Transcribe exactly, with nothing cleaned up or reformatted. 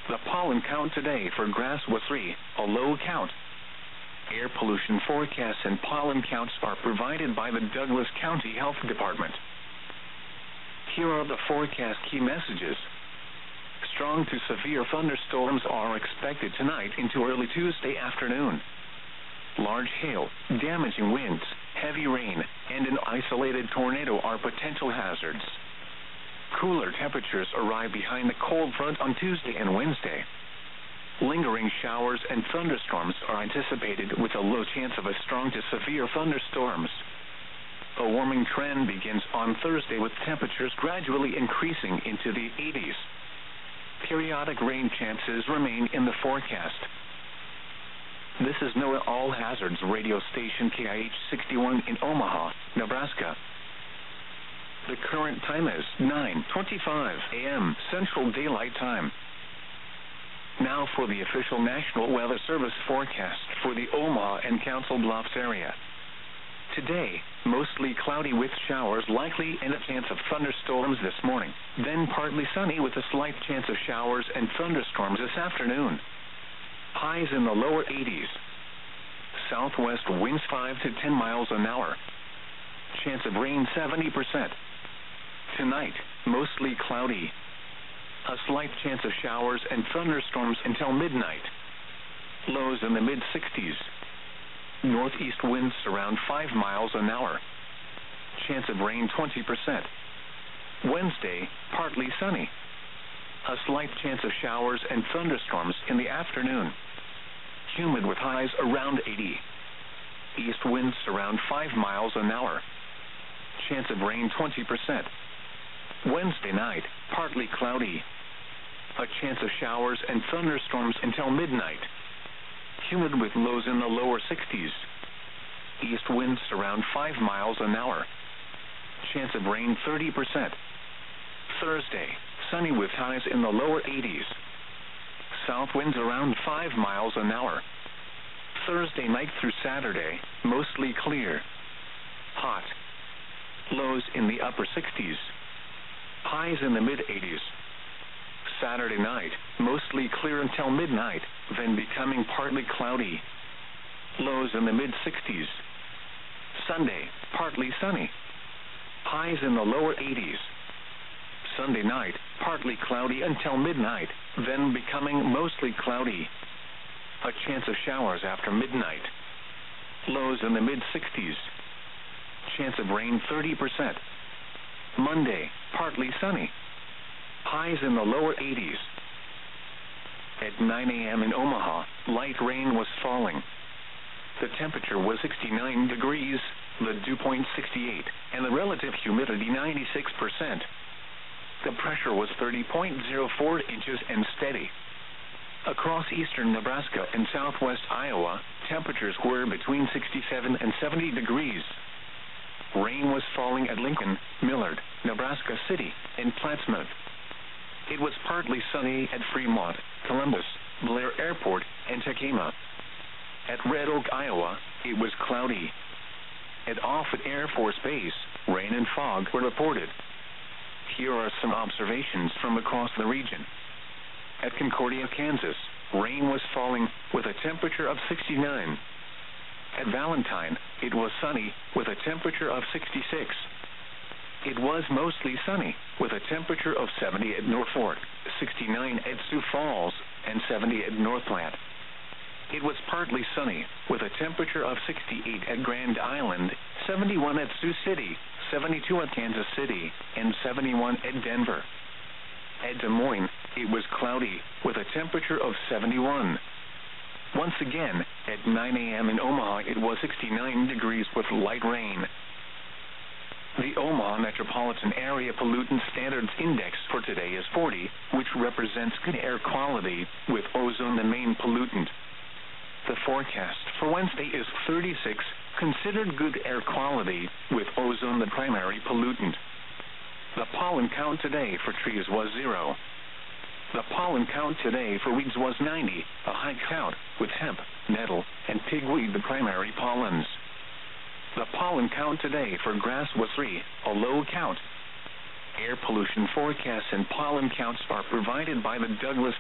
The pollen count today for grass was three, a low count. Air pollution forecasts and pollen counts are provided by the Douglas County Health Department. Here are the forecast key messages. Strong to severe thunderstorms are expected tonight into early Tuesday afternoon. Large hail, damaging winds, heavy rain, and an isolated tornado are potential hazards. Cooler temperatures arrive behind the cold front on Tuesday and Wednesday. Lingering showers and thunderstorms are anticipated with a low chance of a strong to severe thunderstorms. A warming trend begins on Thursday with temperatures gradually increasing into the eighties. Periodic rain chances remain in the forecast. This is NOAA All Hazards radio station K I H sixty-one in Omaha, Nebraska. The current time is nine twenty-five a m Central Daylight Time. Now for the official National Weather Service forecast for the Omaha and Council Bluffs area. Today, mostly cloudy with showers likely and a chance of thunderstorms this morning, then partly sunny with a slight chance of showers and thunderstorms this afternoon. Highs in the lower eighties. Southwest winds five to ten miles an hour. Chance of rain seventy percent. Tonight, mostly cloudy. A slight chance of showers and thunderstorms until midnight. Lows in the mid sixties. Northeast winds around five miles an hour. Chance of rain twenty percent. Wednesday, partly sunny. A slight chance of showers and thunderstorms in the afternoon. Humid with highs around eighty. East winds around five miles an hour. Chance of rain twenty percent. Wednesday night, partly cloudy. A chance of showers and thunderstorms until midnight. Humid with lows in the lower sixties. East winds around five miles an hour. Chance of rain thirty percent. Thursday, sunny with highs in the lower eighties. South winds around five miles an hour. Thursday night through Saturday, mostly clear. Hot. Lows in the upper sixties. Highs in the mid eighties. Saturday night, mostly clear until midnight, then becoming partly cloudy. Lows in the mid sixties. Sunday, partly sunny. Highs in the lower eighties. Sunday night, partly cloudy until midnight, then becoming mostly cloudy. A chance of showers after midnight. Lows in the mid sixties. Chance of rain thirty percent. Monday, partly sunny. Highs in the lower eighties. At nine a m in Omaha, light rain was falling. The temperature was sixty-nine degrees, the dew point sixty-eight, and the relative humidity ninety-six percent. The pressure was thirty point zero four inches and steady. Across eastern Nebraska and southwest Iowa, temperatures were between sixty-seven and seventy degrees. Rain was falling at Lincoln, Millard, Nebraska City, and Plattsmouth. It was partly sunny at Fremont, Columbus, Blair Airport, and Tacoma. At Red Oak, Iowa, it was cloudy. At Offutt Air Force Base, rain and fog were reported. Here are some observations from across the region. At Concordia, Kansas, rain was falling with a temperature of sixty-nine. At Valentine, it was sunny with a temperature of sixty-six. It was mostly sunny with a temperature of seventy at Norfolk, sixty-nine at Sioux Falls, and seventy at Northland. It was partly sunny with a temperature of sixty-eight at Grand Island, seventy-one at Sioux City, seventy-two at Kansas City, and seventy-one at Denver. At Des Moines, it was cloudy with a temperature of seventy-one. Once again, at nine a m in Omaha, it was sixty-nine degrees with light rain. The Omaha Metropolitan Area Pollutant Standards Index for today is forty, which represents good air quality, with ozone the main pollutant. The forecast for Wednesday is thirty-six, considered good air quality, with ozone the primary pollutant. The pollen count today for trees was zero. The pollen count today for weeds was ninety, a high count, with hemp, nettle, and pigweed the primary pollens. The pollen count today for grass was three, a low count. Air pollution forecasts and pollen counts are provided by the Douglas